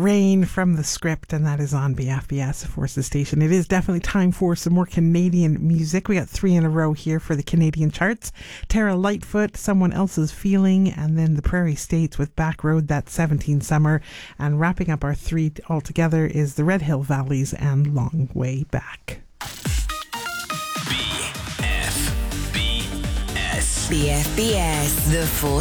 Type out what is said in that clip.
Rain from the Script, and that is on BFBS Forces Station. It is definitely time for some more Canadian music. We got 3 in a row here for the Canadian charts. Tara Lightfoot, Someone Else's Feeling, and then the Prairie States with Back Road, That 17 Summer. And wrapping up our 3 altogether is the Red Hill Valleys and Long Way Back. BFBS, the Forces